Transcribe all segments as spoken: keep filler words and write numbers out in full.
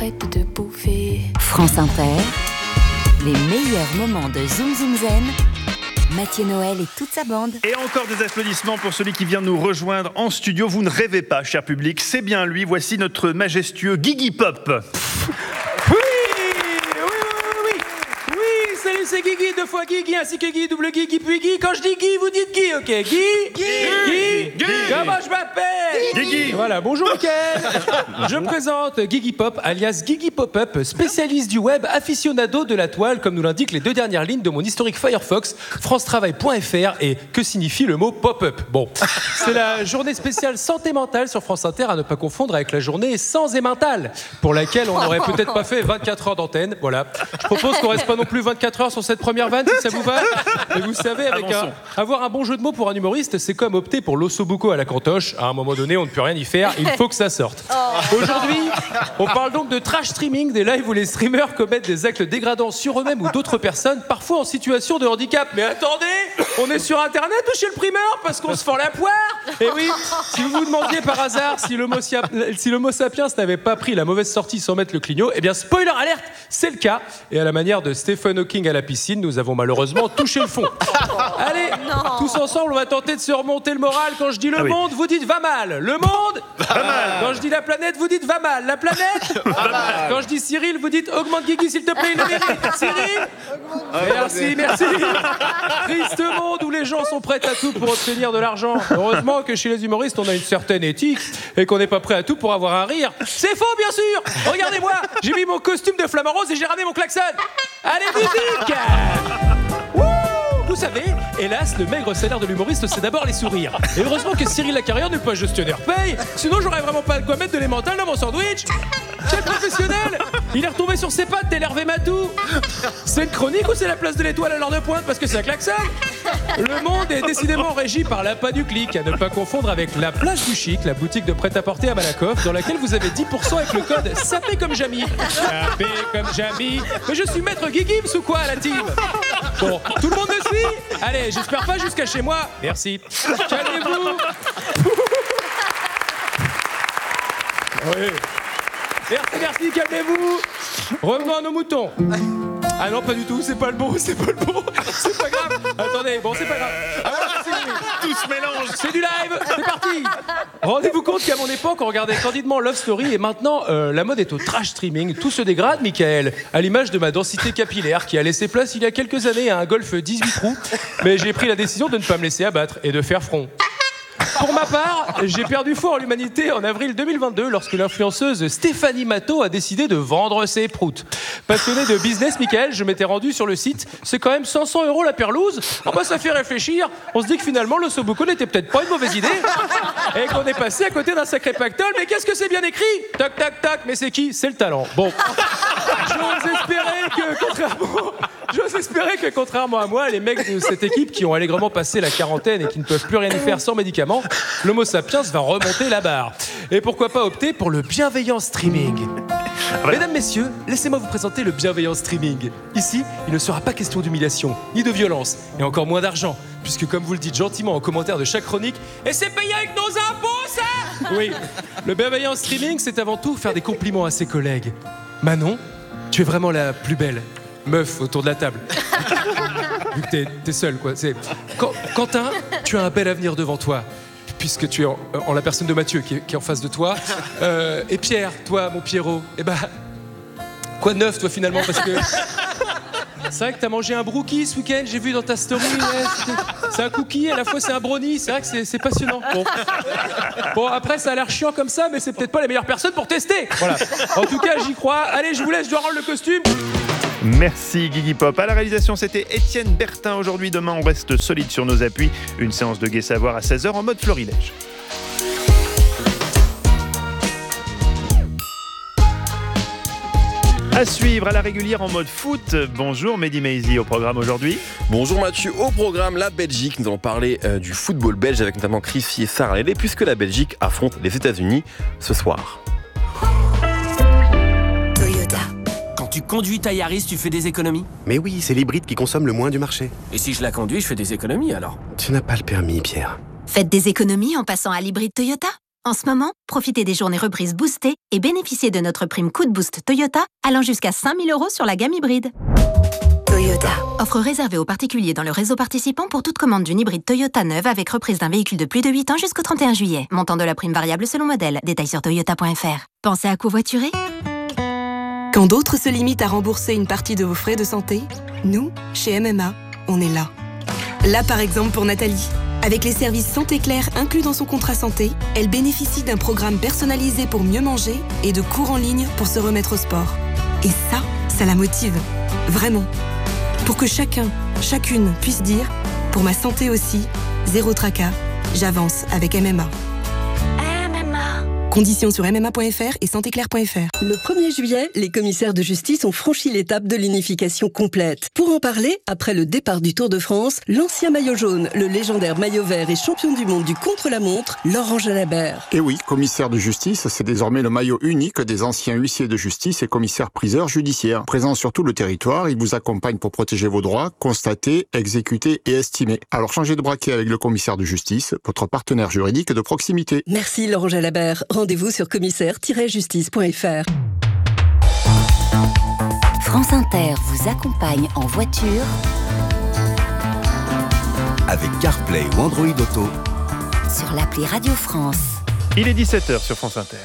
prête de bouffer. France Inter, les meilleurs moments de Zoom Zoom Zen. Mathieu Noël et toute sa bande. Et encore des applaudissements pour celui qui vient nous rejoindre en studio. Vous ne rêvez pas, cher public, c'est bien lui. Voici notre majestueux Guigui Pop. Oui, oui, oui, oui, oui, salut, c'est Guigui, deux fois Guigui, ainsi que Guy, double Guigui, puis Guy. Quand je dis Guy, vous dites Guy, ok? Guy, Guy, Guy, Guy. Comment je m'appelle? Guigui. Voilà, bonjour Mickaël. Je me présente, Guigui Pop, alias Guigui Pop-Up, spécialiste du web, aficionado de la toile, comme nous l'indiquent les deux dernières lignes de mon historique Firefox, france travail point f r. Et que signifie le mot pop-up? Bon, c'est la journée spéciale santé mentale sur France Inter, à ne pas confondre avec la journée sans et mentale, pour laquelle on n'aurait peut-être pas fait vingt-quatre heures d'antenne. Voilà. Je propose qu'on reste pas non plus vingt-quatre heures sur cette première vanne, si ça vous va. Et vous savez, avec un, avoir un bon jeu de mots pour un humoriste, c'est comme opter pour l'ossobuco à la cantoche. À un moment donné, on ne peut rien y faire, il faut que ça sorte. Aujourd'hui, on parle donc de trash streaming, des lives où les streamers commettent des actes dégradants sur eux-mêmes ou d'autres personnes, parfois en situation de handicap. Mais attendez, on est sur Internet ou chez le primeur parce qu'on se fend la poire? Et oui, si vous vous demandiez par hasard si l'homo, si l'homo sapiens n'avait pas pris la mauvaise sortie sans mettre le clignot, eh bien spoiler alerte, c'est le cas. Et à la manière de Stephen Hawking à la piscine, nous avons malheureusement touché le fond. Allez, tous ensemble, on va tenter de se remonter le moral. Quand je dis le ah oui. monde, vous dites va mal. Le monde, va mal. Quand je dis la planète, vous dites va mal. La planète, va mal. Quand je dis Cyril, vous dites augmente Guigui s'il te plaît, il le mérite. Cyril, merci, merci. Triste monde où les gens sont prêts à tout pour obtenir de l'argent. Heureusement que chez les humoristes, on a une certaine éthique et qu'on n'est pas prêt à tout pour avoir un rire. C'est faux, bien sûr. Regardez-moi, j'ai mis mon costume de flamant rose et j'ai ramené mon klaxon. Allez, musique. Vous savez, hélas, le maigre salaire de l'humoriste, c'est d'abord les sourires. Et heureusement que Cyril Lacarrière n'est pas gestionnaire paye, sinon j'aurais vraiment pas de quoi mettre de l'emmental dans mon sandwich. Quel professionnel! Il est retombé sur ses pattes, tel Hervé Matou. C'est une chronique ou c'est la place de l'Étoile à l'heure de pointe parce que c'est un klaxon? Le monde est décidément régi par l'appât du clic, à ne pas confondre avec la Place du Chic, la boutique de prêt-à-porter à Malakoff, dans laquelle vous avez dix pour cent avec le code sapé comme Jamy. Sapé comme Jamy. Mais je suis maître Guigui ou quoi à la team? Bon, tout le monde me suit? Allez, j'espère pas jusqu'à chez moi. Merci. Calmez-vous. Oui. Merci, merci, calmez-vous. Revenons à nos moutons. Ah non, pas du tout, c'est pas le bon, c'est pas le bon. C'est pas grave. Attendez, bon, c'est pas grave. Ah, tout se mélange. C'est du live, c'est parti. Rendez-vous compte qu'à mon époque, on regardait candidement Love Story et maintenant, euh, la mode est au trash streaming. Tout se dégrade, Mickaël, à l'image de ma densité capillaire qui a laissé place il y a quelques années à un Golf dix-huit trous. Mais j'ai pris la décision de ne pas me laisser abattre et de faire front. Pour ma part, j'ai perdu foi en l'humanité en avril deux mille vingt-deux lorsque l'influenceuse Stéphanie Matteau a décidé de vendre ses proutes. Passionné de business, Mickaël, je m'étais rendu sur le site. C'est quand même cinq cents euros la perlouse. Oh bah ça fait réfléchir. On se dit que finalement l'ossobuco n'était peut-être pas une mauvaise idée et qu'on est passé à côté d'un sacré pactole. Mais qu'est-ce que c'est bien écrit? Tac, tac, tac. Mais c'est qui? C'est le talent. Bon, j'ose espérer que contrairement... J'ose espérer que, contrairement à moi, les mecs de cette équipe qui ont allègrement passé la quarantaine et qui ne peuvent plus rien y faire sans médicaments, l'homo sapiens va remonter la barre. Et pourquoi pas opter pour le bienveillant streaming? Mesdames, messieurs, laissez-moi vous présenter le bienveillant streaming. Ici, il ne sera pas question d'humiliation, ni de violence, et encore moins d'argent, puisque comme vous le dites gentiment en commentaire de chaque chronique, et c'est payé avec nos impôts, ça! Oui, le bienveillant streaming, c'est avant tout faire des compliments à ses collègues. Manon, tu es vraiment la plus belle meuf autour de la table. Vu que t'es, t'es seule, quoi. C'est... Quentin, tu as un bel avenir devant toi, puisque tu es en, en la personne de Mathieu qui est, qui est en face de toi. Euh, et Pierre, toi, mon Pierrot, eh ben, quoi de neuf, toi, finalement, parce que c'est vrai que t'as mangé un brookie ce week-end, j'ai vu dans ta story. Ouais, c'est un cookie, à la fois c'est un brownie. C'est vrai que c'est, c'est passionnant. Bon. bon, après, ça a l'air chiant comme ça, mais c'est peut-être pas la meilleure personne pour tester. Voilà. En tout cas, j'y crois. Allez, je vous laisse, je dois rendre le costume. Merci Guigui Pop. À la réalisation, c'était Étienne Bertin. Aujourd'hui, demain, on reste solide sur nos appuis. Une séance de Gai Savoir à seize heures en mode florilège. À suivre à la régulière en mode foot. Bonjour Mehdi Maizi au programme aujourd'hui. Bonjour Mathieu, au programme la Belgique. Nous allons parler euh, du football belge avec notamment Chris Fier-Sarralé puisque la Belgique affronte les États-Unis ce soir. Quand tu conduis ta Yaris, tu fais des économies? Mais oui, c'est l'hybride qui consomme le moins du marché. Et si je la conduis, je fais des économies alors? Tu n'as pas le permis, Pierre. Faites des économies en passant à l'hybride Toyota. En ce moment, profitez des journées reprises boostées et bénéficiez de notre prime Coup de Boost Toyota allant jusqu'à cinq mille euros sur la gamme hybride. Toyota. Offre réservée aux particuliers dans le réseau participant pour toute commande d'une hybride Toyota neuve avec reprise d'un véhicule de plus de huit ans jusqu'au trente et un juillet. Montant de la prime variable selon modèle. Détails sur toyota point f r. Pensez à covoiturer ? Quand d'autres se limitent à rembourser une partie de vos frais de santé, nous, chez M M A, on est là. Là, par exemple, pour Nathalie. Avec les services Santé Claire inclus dans son contrat santé, elle bénéficie d'un programme personnalisé pour mieux manger et de cours en ligne pour se remettre au sport. Et ça, ça la motive. Vraiment. Pour que chacun, chacune puisse dire « Pour ma santé aussi, zéro tracas, j'avance avec M M A ». Conditions sur m m a point f r et santé claire point f r. Le premier juillet, les commissaires de justice ont franchi l'étape de l'unification complète. Pour en parler, après le départ du Tour de France, l'ancien maillot jaune, le légendaire maillot vert et champion du monde du contre-la-montre, Laurent Jalabert. Et oui, commissaire de justice, c'est désormais le maillot unique des anciens huissiers de justice et commissaires-priseurs judiciaires. Présent sur tout le territoire, il vous accompagne pour protéger vos droits, constater, exécuter et estimer. Alors changez de braquet avec le commissaire de justice, votre partenaire juridique de proximité. Merci Laurent Jalabert. Rendez-vous sur commissaire tiret justice point f r. France Inter vous accompagne en voiture avec CarPlay ou Android Auto sur l'appli Radio France. Il est dix-sept heures sur France Inter.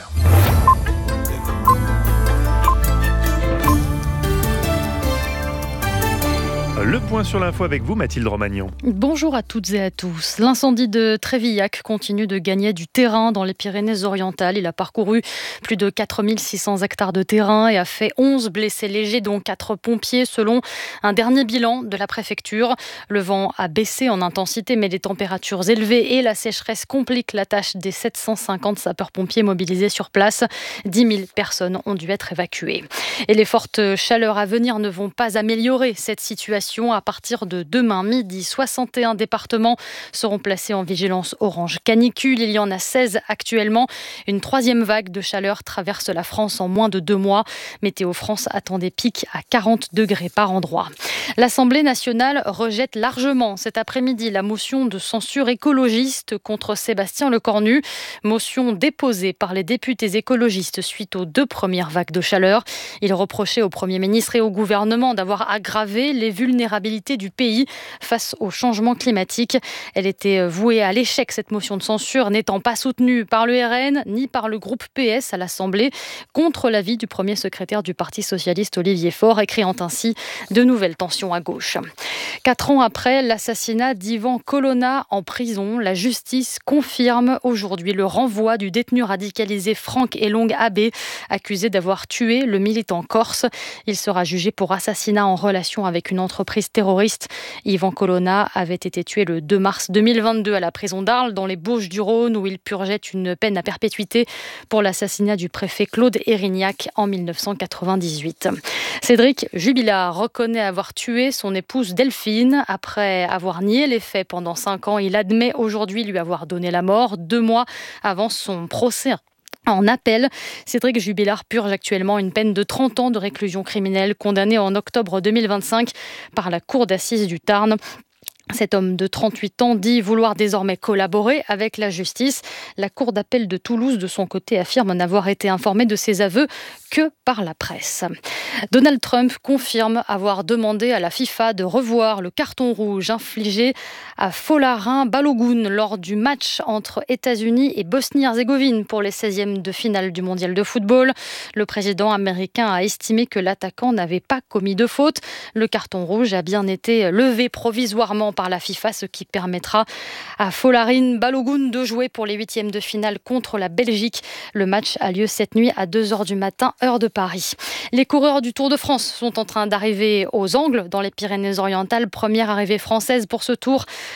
Le point sur l'info avec vous, Mathilde Romagnon. Bonjour à toutes et à tous. L'incendie de Trévillac continue de gagner du terrain dans les Pyrénées-Orientales. Il a parcouru plus de quatre mille six cents hectares de terrain et a fait onze blessés légers, dont quatre pompiers, selon un dernier bilan de la préfecture. Le vent a baissé en intensité, mais les températures élevées et la sécheresse compliquent la tâche des sept cent cinquante sapeurs-pompiers mobilisés sur place. dix mille personnes ont dû être évacuées. Et les fortes chaleurs à venir ne vont pas améliorer cette situation. À partir de demain midi, soixante et un départements seront placés en vigilance orange canicule. Il y en a seize actuellement. Une troisième vague de chaleur traverse la France en moins de deux mois. Météo France attend des pics à quarante degrés par endroit. L'Assemblée nationale rejette largement cet après-midi la motion de censure écologiste contre Sébastien Lecornu. Motion déposée par les députés écologistes suite aux deux premières vagues de chaleur. Il reprochait au Premier ministre et au gouvernement d'avoir aggravé les vulnérabilités du pays face au changement climatique. Elle était vouée à l'échec, cette motion de censure, n'étant pas soutenue par le R N ni par le groupe P S à l'Assemblée, contre l'avis du premier secrétaire du Parti socialiste Olivier Faure, et créant ainsi de nouvelles tensions à gauche. Quatre ans après l'assassinat d'Ivan Colonna en prison, la justice confirme aujourd'hui le renvoi du détenu radicalisé Franck Elong Abbé, accusé d'avoir tué le militant corse. Il sera jugé pour assassinat en relation avec une entreprise terroriste. Ivan Colonna avait été tué le deux mars deux mille vingt-deux à la prison d'Arles, dans les Bauges-du-Rhône, où il purgeait une peine à perpétuité pour l'assassinat du préfet Claude Érignac en mille neuf cent quatre-vingt-dix-huit. Cédric Jubilard reconnaît avoir tué son épouse Delphine. Après avoir nié les faits pendant cinq ans, il admet aujourd'hui lui avoir donné la mort, deux mois avant son procès en appel. Cédric Jubilard purge actuellement une peine de trente ans de réclusion criminelle, condamné en octobre deux mille vingt-cinq par la cour d'assises du Tarn. Cet homme de trente-huit ans dit vouloir désormais collaborer avec la justice. La cour d'appel de Toulouse, de son côté, affirme n'avoir été informée de ses aveux que par la presse. Donald Trump confirme avoir demandé à la FIFA de revoir le carton rouge infligé à Folarin Balogun lors du match entre États-Unis et Bosnie-Herzégovine pour les seizièmes de finale du mondial de football. Le président américain a estimé que l'attaquant n'avait pas commis de faute. Le carton rouge a bien été levé provisoirement par la FIFA, ce qui permettra à Folarin Balogun de jouer pour les huitièmes de finale contre la Belgique. Le match a lieu cette nuit à deux heures du matin, heure de Paris. Les coureurs du Tour de France sont en train d'arriver aux Angles, dans les Pyrénées-Orientales. Première arrivée française pour ce Tour